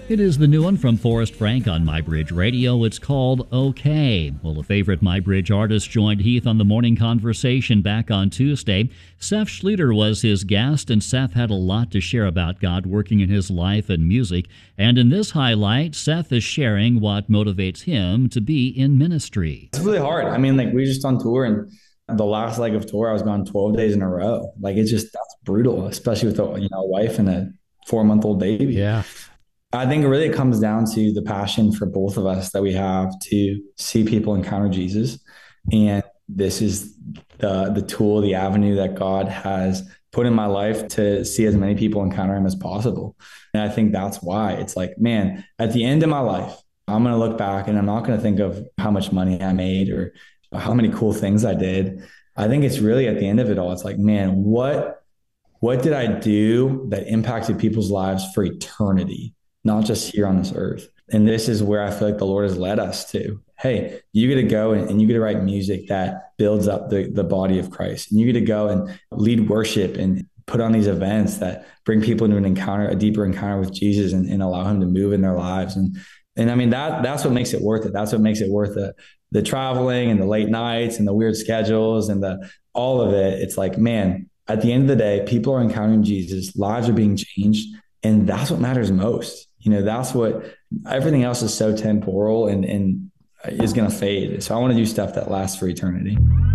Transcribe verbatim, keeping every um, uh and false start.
It is the new one from Forrest Frank on MyBridge Radio. It's called OK. Well, a favorite MyBridge artist joined Heath on the Morning Conversation back on Tuesday. Seth Schlueter was his guest, and Seth had a lot to share about God working in his life and music. And in this highlight, Seth is sharing what motivates him to be in ministry. It's really hard. I mean, like, we were just on tour, and the last leg of tour, I was gone twelve days in a row. Like, it's just, that's brutal, especially with a, you know, a wife and a four-month-old baby. Yeah. I think it really comes down to the passion for both of us that we have to see people encounter Jesus. And this is the the tool, the avenue that God has put in my life to see as many people encounter him as possible. And I think that's why it's like, man, at the end of my life, I'm going to look back and I'm not going to think of how much money I made or how many cool things I did. I think it's really at the end of it all, it's like, man, what, what did I do that impacted people's lives for eternity? Not just here on this earth. And this is where I feel like the Lord has led us to. Hey, you get to go and, and you get to write music that builds up the, the body of Christ. And you get to go and lead worship and put on these events that bring people into an encounter, a deeper encounter with Jesus, and, and allow him to move in their lives. And and I mean, that that's what makes it worth it. That's what makes it worth it. The traveling and the late nights and the weird schedules and the all of it. It's like, man, at the end of the day, people are encountering Jesus, lives are being changed. And that's what matters most. You know, that's what, everything else is so temporal and, and is going to fade. So I want to do stuff that lasts for eternity.